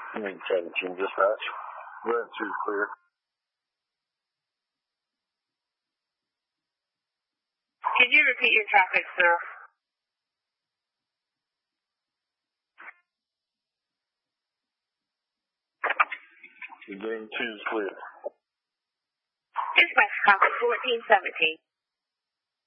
Unit 17 dispatch. Red 2 is clear. Could you repeat your traffic, sir? Unit 2 is clear. Dispatch copy 1417.